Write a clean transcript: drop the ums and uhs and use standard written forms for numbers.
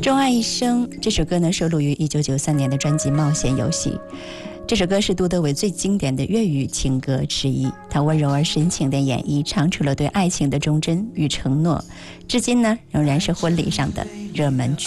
钟爱一生这首歌呢，收录于1993年的专辑《冒险游戏》。这首歌是杜德伟最经典的粤语情歌之一，他温柔而深情的演绎，唱出了对爱情的忠贞与承诺，至今呢仍然是婚礼上的热门曲。